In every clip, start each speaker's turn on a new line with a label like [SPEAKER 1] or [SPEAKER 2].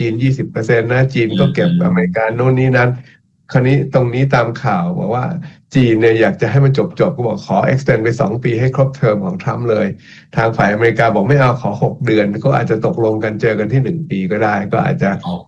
[SPEAKER 1] จีน 20% นะจีนก็เก็บอเมริกาโน่นนี่นั้นคราวนี้ตรงนี้ตามข่าวบอกว่าจีนเนี่ยอยากจะให้มันจบก็บอกขอ extend ไป2 ปีให้ครบเทอมของทรัมป์เลยทางฝ่ายอเมริกาบอกไม่เอาขอ6 เดือนก็อาจจะตกลงกันเจอกันที่1 ปีก็ได้ก็อาจจะ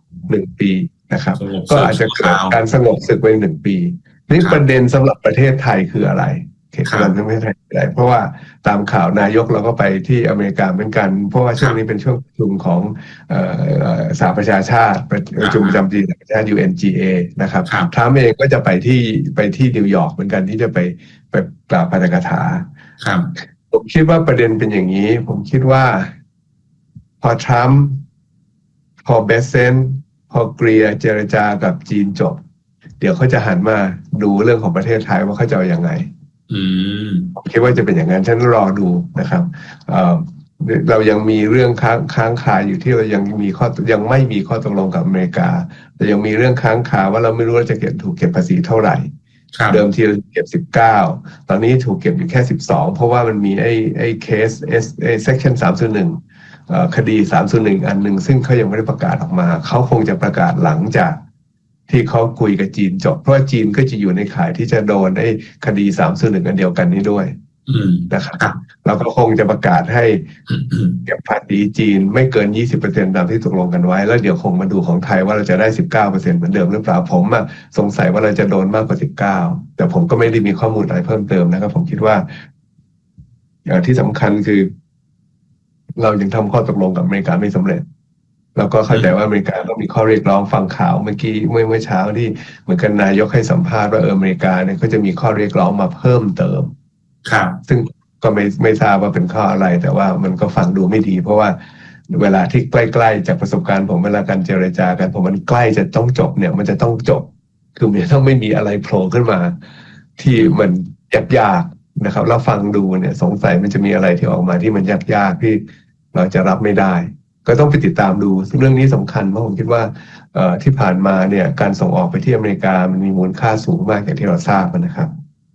[SPEAKER 1] 1 ปีนะครับก็อาจจะเกิดการสงบศึกไป1 ปีนี่ประเด็นสำหรับประเทศไทยคืออะไรการทำให้ไทยได้เพราะว่าตามข่าวนายกเราก็ไปที่อเมริกาเหมือนกันเพราะว่าช่วงนี้เป็นช่วงประชุมของสหประชาชาติประชุมประจำปีสหประชาชาติ UNGA นะครับทรัมป์เองก็จะไปที่นิวยอร์กเหมือนกันที่จะไปกล่าวปาฐกถาผมคิดว่าประเด็นเป็นอย่างนี้ผมคิดว่าพอทรัมป์พอเบสเซนพอเกลียเจรจากับจีนจบเดี๋ยวเขาจะหันมาดูเรื่องของประเทศไทยว่าเขาจะเอาอย่างไงผมคิดว่าจะเป็นอย่างนั้นฉันรอดูนะครับเรายังมีเรื่องค้างคาอยู่ที่เรายังไม่มีข้อตกลงกับอเมริกาแต่ยังมีเรื่องค้างคาว่าเราไม่รู้ว่าจะถูกเก็บภาษีเท่าไหร่เดิมทีเราเก็บ19ตอนนี้ถูกเก็บอยู่แค่12เพราะว่ามันมีไอ้เคสsection 301คดี301อันหนึ่งซึ่งเขายังไม่ได้ประกาศออกมาเขาคงจะประกาศหลังจากที่เขาคุยกับจีนจบเพราะว่าจีนก็จะอยู่ในข่ายที่จะโดนไอ้คดี301อันเดียวกันนี้ด้วยนะครับเราก็คงจะประกาศให้เก็บภาษีจีนไม่เกิน 20% ตามที่ตกลงกันไว้แล้วเดี๋ยวคงมาดูของไทยว่าเราจะได้ 19% เหมือนเดิมหรือเปล่าผมสงสัยว่าเราจะโดนมากกว่า19แต่ผมก็ไม่ได้มีข้อมูลอะไรเพิ่มเติมนะครับผมคิดว่าอย่างที่สำคัญคือเรายังทำข้อตกลงกับอเมริกาไม่สำเร็จแล้วก็เข้าใจว่าอเมริกาต้องมีข้อเรียกร้องฟังข่าวเมื่อเช้าที่เหมือนกันนายกให้สัมภาษณ์ว่าอเมริกาเนี่ยก็จะมีข้อเรียกร้องมาเพิ่มเติมซึ่งก็ไม่ทราบว่าเป็นข้ออะไรแต่ว่ามันก็ฟังดูไม่ดีเพราะว่าเวลาที่ใกล้ๆจากประสบการณ์ผมเวลาการเจรจากันผมมันใกล้จะต้องจบเนี่ยมันจะต้องจบคือมันต้องไม่มีอะไรโผล่ขึ้นมาที่มันยากๆนะครับเราฟังดูเนี่ยสงสัยมันจะมีอะไรที่ออกมาที่มันยากๆที่เราจะรับไม่ได้ก็ต้องไปติดตามดูซึ่งเรื่องนี้สำคัญเพราะผมคิดว่าที่ผ่านมาเนี่ยการส่งออกไปที่อเมริกามันมีมูลค่าสูงมากอย่างที่เราทราบนะครับ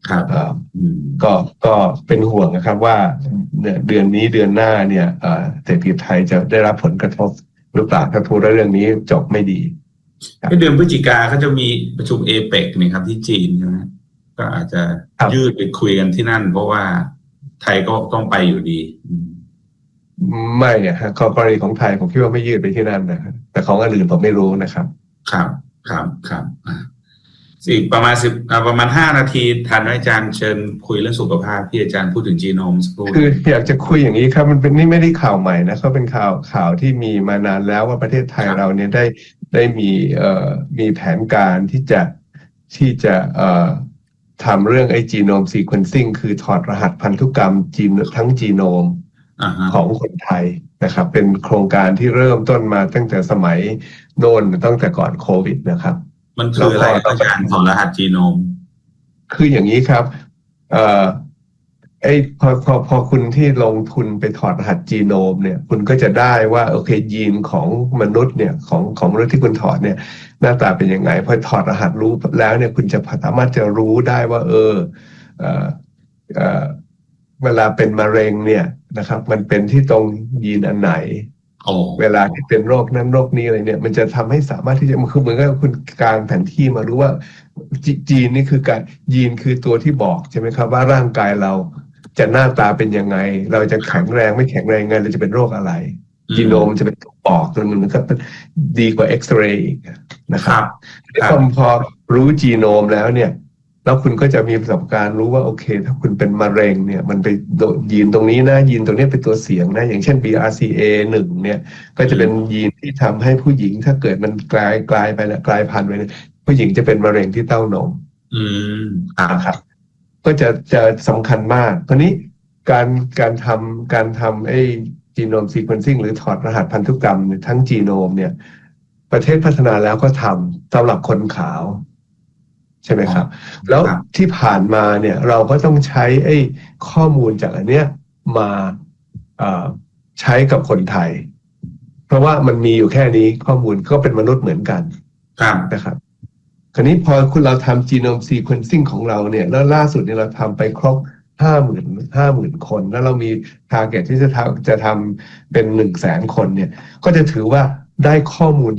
[SPEAKER 1] ก็เป็นห่วงนะครับว่าเดือนนี้เดือนหน้าเนี่ยเศรษฐกิจไทยจะได้รับผลกระทบหรือเปล่าถ้าพูดเรื่องนี้จบไม่ดี
[SPEAKER 2] เดือนพฤศจิกาเขาจะมีประชุมเอเปกนี่ครับที่จีนใช่ไหมก็อาจจะยืดไปคุยกันที่นั่นเพราะว่าไทยก็ต้องไปอยู่ดี
[SPEAKER 1] ไม่เนี่ยฮะกรณีของไทยผมคิดว่าไม่ยืดไปที่นั่นนะครับแต่ของอื่นผมไม่รู้นะครับ
[SPEAKER 2] ครับสิประมาณ5 นาทีทันอาจารย์เชิญคุยเรื่องสุขภาพที่อาจารย์พูดถึงจีโนม
[SPEAKER 1] คืออยากจะคุยอย่างนี้ครับมันเป็นนี่ไม่ได้ข่าวใหม่นะเขาเป็นข่าวที่มีมานานแล้วว่าประเทศไทยเราเนี่ยได้มีแผนการที่จะทำเรื่องไอ้จีโนมซีเควนซิ่งคือถอดรหัสพันธุกรรมทั้งจีโนมของคนไทยนะครับเป็นโครงการที่เริ่มต้นมาตั้งแต่สมัยโน่นตั้งแต่ก่อนโควิดนะครับ
[SPEAKER 2] มันคืออะไรอาจารย์ถอดรหัสจีโนม
[SPEAKER 1] คืออย่างนี้ครับพอคุณที่ลงทุนไปถอดรหัสจีโนมเนี่ยคุณก็จะได้ว่าโอเคยีนของมนุษย์เนี่ยของมนุษย์ที่คุณถอดเนี่ยหน้าตาเป็นยังไงพอถอดรหัสรู้แล้วเนี่ยคุณจะสามารถจะรู้ได้ว่าเวลาเป็นมะเร็งเนี่ยนะครับมันเป็นที่ตรงยีนอันไหนเวลาที่เป็นโรคนั้นโรคนี้อะไรเนี่ยมันจะทำให้สามารถที่จะมันคือเหมือนกับคุณกางแผนที่มารู้ว่าจีนนี่คือการยีนคือตัวที่บอกใช่ไหมครับว่าร่างกายเราจะหน้าตาเป็นยังไงเราจะแข็งแรงไม่แข็งแรงไงเราจะเป็นโรคอะไรจีโนมจะเป็นตัวบอกจนมันก็ดีกว่าเอ็กซเรย์อีกนะครับพอรู้จีโนมแล้วเนี่ยแล้วคุณก็จะมีประสบการณ์รู้ว่าโอเคถ้าคุณเป็นมะเร็งเนี่ยมันไปยีนตรงนี้นะยีนตรงนี้เป็นตัวเสียงนะอย่างเช่น BRCA1 เนี่ยก็จะเป็นยีนที่ทำให้ผู้หญิงถ้าเกิดมันกลายไปแล้วกลายพันธุ์ไปเนี่ยผู้หญิงจะเป็นมะเร็งที่เต้านมครับก็จะสำคัญมากตอนนี้การทำไอ้จีโนมซีเควนซิ่งหรือถอดรหัสพันธุกรรมทั้งจีโนมเนี่ยประเทศพัฒนาแล้วก็ทำสำหรับคนขาวใช่ไหมครับแล้วที่ผ่านมาเนี่ยเราก็ต้องใช้ไอ้ข้อมูลจากอันเนี้ยมาใช้กับคนไทยเพราะว่ามันมีอยู่แค่นี้ข้อมูลก็เป็นมนุษย์เหมือนกันนะครับคราวนี้พอเราทำ genome sequencing ของเราเนี่ยแล้วล่าสุดเนี่ยเราทำไปครบ50,000 คนแล้วเรามี target ที่จะทำเป็น100,000 คนเนี่ยก็จะถือว่าได้ข้อมูล